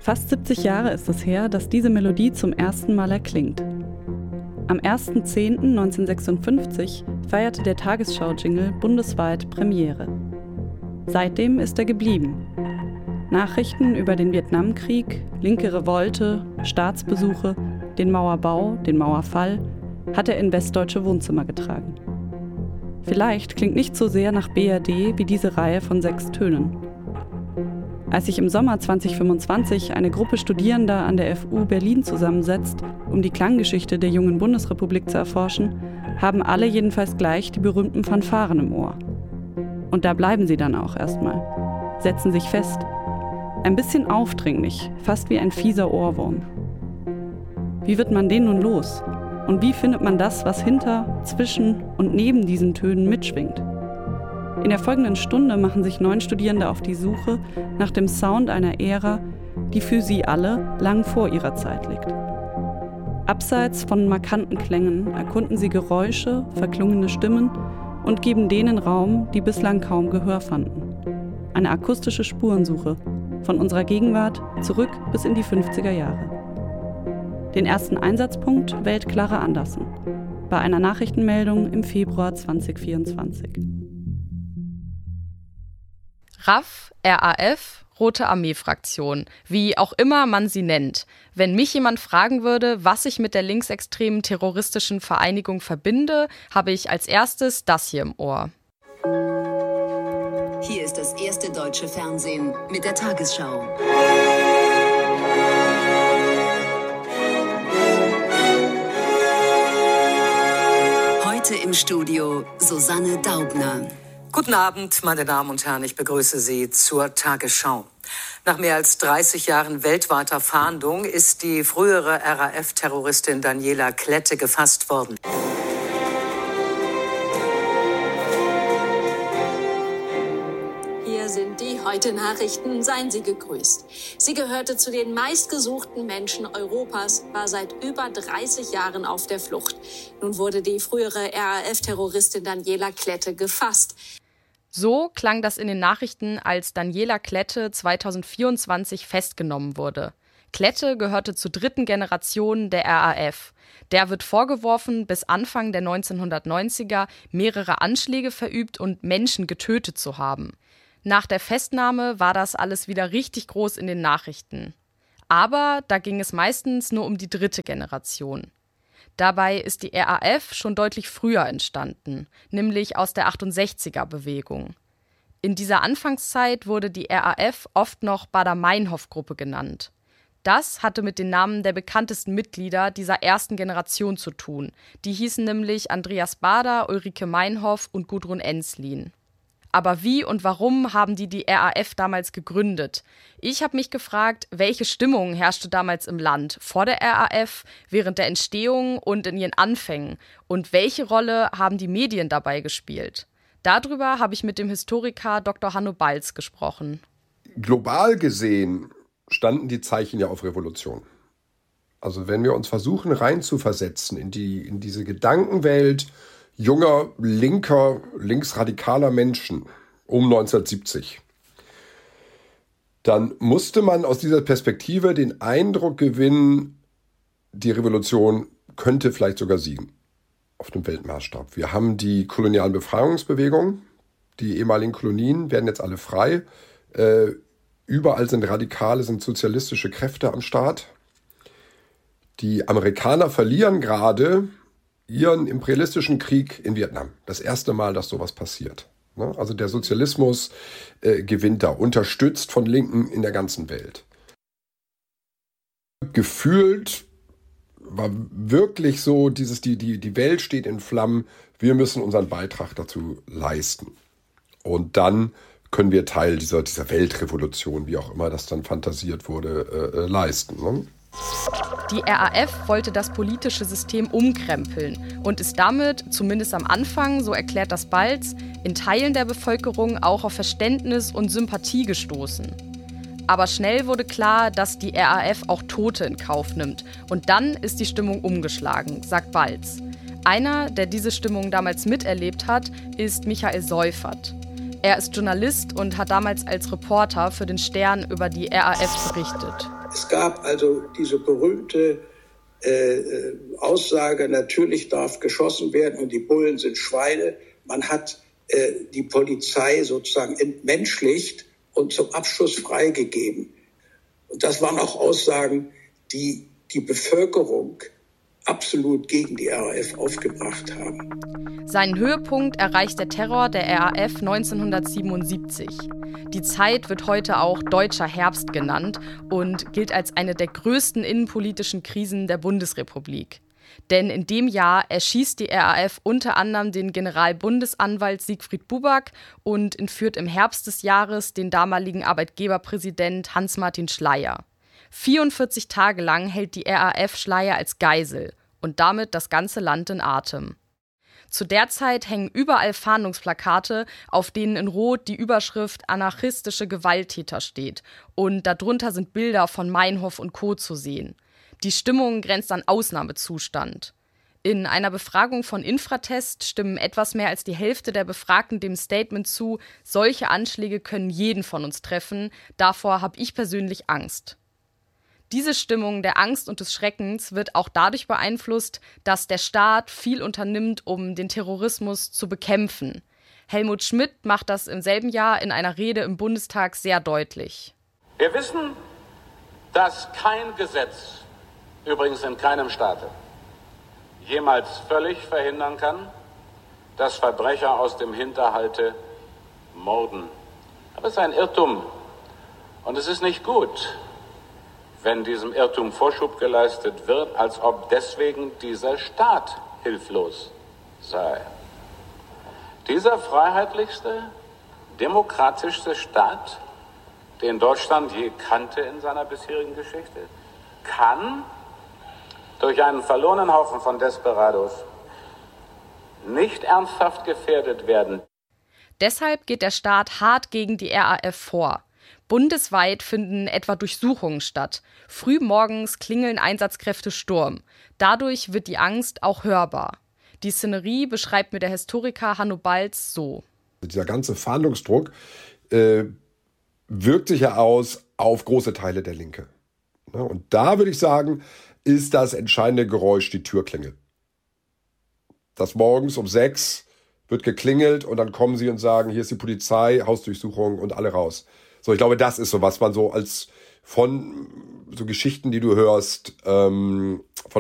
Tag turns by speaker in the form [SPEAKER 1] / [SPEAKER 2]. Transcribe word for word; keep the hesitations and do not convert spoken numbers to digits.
[SPEAKER 1] Fast siebzig Jahre ist es her, dass diese Melodie zum ersten Mal erklingt. Am ersten zehnten neunzehnhundertsechsundfünfzig feierte der Tagesschau-Jingle bundesweit Premiere. Seitdem ist er geblieben. Nachrichten über den Vietnamkrieg, linke Revolte, Staatsbesuche, den Mauerbau, den Mauerfall hat er in westdeutsche Wohnzimmer getragen. Vielleicht klingt nicht so sehr nach B R D wie diese Reihe von sechs Tönen. Als sich im Sommer zweitausendfünfundzwanzig eine Gruppe Studierender an der F U Berlin zusammensetzt, um die Klanggeschichte der jungen Bundesrepublik zu erforschen, haben alle jedenfalls gleich die berühmten Fanfaren im Ohr. Und da bleiben sie dann auch erstmal, setzen sich fest. Ein bisschen aufdringlich, fast wie ein fieser Ohrwurm. Wie wird man den nun los? Und wie findet man das, was hinter, zwischen und neben diesen Tönen mitschwingt? In der folgenden Stunde machen sich neun Studierende auf die Suche nach dem Sound einer Ära, die für sie alle lang vor ihrer Zeit liegt. Abseits von markanten Klängen erkunden sie Geräusche, verklungene Stimmen und geben denen Raum, die bislang kaum Gehör fanden. Eine akustische Spurensuche von unserer Gegenwart zurück bis in die fünfziger Jahre. Den ersten Einsatzpunkt wählt Clara Anderson bei einer Nachrichtenmeldung im Februar zweitausendvierundzwanzig.
[SPEAKER 2] R A F, R A F, Rote Armee-Fraktion, wie auch immer man sie nennt. Wenn mich jemand fragen würde, was ich mit der linksextremen terroristischen Vereinigung verbinde, habe ich als erstes das hier im Ohr.
[SPEAKER 3] Hier ist das erste deutsche Fernsehen mit der Tagesschau. Heute im Studio Susanne Daubner.
[SPEAKER 4] Guten Abend, meine Damen und Herren, ich begrüße Sie zur Tagesschau. Nach mehr als dreißig Jahren weltweiter Fahndung ist die frühere R A F-Terroristin Daniela Klette gefasst worden.
[SPEAKER 5] Hier sind die Heute-Nachrichten. Seien Sie gegrüßt. Sie gehörte zu den meistgesuchten Menschen Europas, war seit über dreißig Jahren auf der Flucht. Nun wurde die frühere R A F-Terroristin Daniela Klette gefasst.
[SPEAKER 2] So klang das in den Nachrichten, als Daniela Klette zweitausendvierundzwanzig festgenommen wurde. Klette gehörte zur dritten Generation der R A F. Der wird vorgeworfen, bis Anfang der neunzehnhundertneunziger mehrere Anschläge verübt und Menschen getötet zu haben. Nach der Festnahme war das alles wieder richtig groß in den Nachrichten. Aber da ging es meistens nur um die dritte Generation. Dabei ist die R A F schon deutlich früher entstanden, nämlich aus der achtundsechziger-Bewegung. In dieser Anfangszeit wurde die R A F oft noch Baader-Meinhof-Gruppe genannt. Das hatte mit den Namen der bekanntesten Mitglieder dieser ersten Generation zu tun. Die hießen nämlich Andreas Baader, Ulrike Meinhof und Gudrun Ensslin. Aber wie und warum haben die die R A F damals gegründet? Ich habe mich gefragt, welche Stimmung herrschte damals im Land, vor der R A F, während der Entstehung und in ihren Anfängen? Und welche Rolle haben die Medien dabei gespielt? Darüber habe ich mit dem Historiker Doktor Hanno Balz gesprochen.
[SPEAKER 6] Global gesehen standen die Zeichen ja auf Revolution. Also wenn wir uns versuchen reinzuversetzen in die, in diese Gedankenwelt junger, linker, linksradikaler Menschen um neunzehnhundertsiebzig. Dann musste man aus dieser Perspektive den Eindruck gewinnen, die Revolution könnte vielleicht sogar siegen auf dem Weltmaßstab. Wir haben die kolonialen Befreiungsbewegungen, die ehemaligen Kolonien werden jetzt alle frei. Äh, überall sind radikale, sind sozialistische Kräfte am Start. Die Amerikaner verlieren gerade ihren imperialistischen Krieg in Vietnam. Das erste Mal, dass sowas passiert. Also der Sozialismus äh, gewinnt da, unterstützt von Linken in der ganzen Welt. Gefühlt war wirklich so, dieses, die, die, die Welt steht in Flammen, wir müssen unseren Beitrag dazu leisten. Und dann können wir Teil dieser, dieser Weltrevolution, wie auch immer das dann fantasiert wurde, äh, leisten. Ne?
[SPEAKER 2] Die R A F wollte das politische System umkrempeln und ist damit, zumindest am Anfang, so erklärt das Balz, in Teilen der Bevölkerung auch auf Verständnis und Sympathie gestoßen. Aber schnell wurde klar, dass die R A F auch Tote in Kauf nimmt. Und dann ist die Stimmung umgeschlagen, sagt Balz. Einer, der diese Stimmung damals miterlebt hat, ist Michael Seufert. Er ist Journalist und hat damals als Reporter für den Stern über die R A F berichtet.
[SPEAKER 7] Es gab also diese berühmte äh, Aussage, natürlich darf geschossen werden und die Bullen sind Schweine. Man hat äh, die Polizei sozusagen entmenschlicht und zum Abschuss freigegeben. Und das waren auch Aussagen, die die Bevölkerung absolut gegen die R A F aufgebracht haben.
[SPEAKER 2] Seinen Höhepunkt erreicht der Terror der R A F neunzehnhundertsiebenundsiebzig. Die Zeit wird heute auch Deutscher Herbst genannt und gilt als eine der größten innenpolitischen Krisen der Bundesrepublik. Denn in dem Jahr erschießt die R A F unter anderem den Generalbundesanwalt Siegfried Buback und entführt im Herbst des Jahres den damaligen Arbeitgeberpräsident Hans-Martin Schleyer. vierundvierzig Tage lang hält die R A F Schleyer als Geisel und damit das ganze Land in Atem. Zu der Zeit hängen überall Fahndungsplakate, auf denen in Rot die Überschrift anarchistische Gewalttäter steht und darunter sind Bilder von Meinhof und Co. zu sehen. Die Stimmung grenzt an Ausnahmezustand. In einer Befragung von Infratest stimmen etwas mehr als die Hälfte der Befragten dem Statement zu, solche Anschläge können jeden von uns treffen, davor habe ich persönlich Angst. Diese Stimmung der Angst und des Schreckens wird auch dadurch beeinflusst, dass der Staat viel unternimmt, um den Terrorismus zu bekämpfen. Helmut Schmidt macht das im selben Jahr in einer Rede im Bundestag sehr deutlich.
[SPEAKER 8] Wir wissen, dass kein Gesetz, übrigens in keinem Staate, jemals völlig verhindern kann, dass Verbrecher aus dem Hinterhalte morden. Aber es ist ein Irrtum und es ist nicht gut, wenn diesem Irrtum Vorschub geleistet wird, als ob deswegen dieser Staat hilflos sei. Dieser freiheitlichste, demokratischste Staat, den Deutschland je kannte in seiner bisherigen Geschichte, kann durch einen verlorenen Haufen von Desperados nicht ernsthaft gefährdet werden.
[SPEAKER 2] Deshalb geht der Staat hart gegen die R A F vor. Bundesweit finden etwa Durchsuchungen statt. Frühmorgens klingeln Einsatzkräfte Sturm. Dadurch wird die Angst auch hörbar. Die Szenerie beschreibt mir der Historiker Hanno Balz so.
[SPEAKER 6] Dieser ganze Fahndungsdruck äh, wirkt sich ja aus auf große Teile der Linke. Ja, und da würde ich sagen, ist das entscheidende Geräusch die Türklingel. Das morgens um sechs wird geklingelt und dann kommen sie und sagen, hier ist die Polizei, Hausdurchsuchung und alle raus. So, ich glaube, das ist so, was man so als von so Geschichten, die du hörst, ähm, von